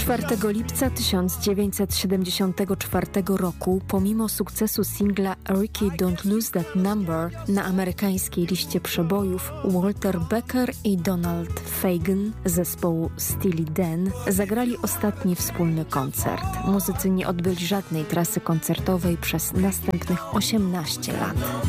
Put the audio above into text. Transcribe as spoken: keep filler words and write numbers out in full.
czwartego lipca tysiąc dziewięćset siedemdziesiątego czwartego roku, pomimo sukcesu singla Ricky Don't Lose That Number na amerykańskiej liście przebojów, Walter Becker i Donald Fagen zespołu Steely Dan zagrali ostatni wspólny koncert. Muzycy nie odbyli żadnej trasy koncertowej przez następnych osiemnaście lat.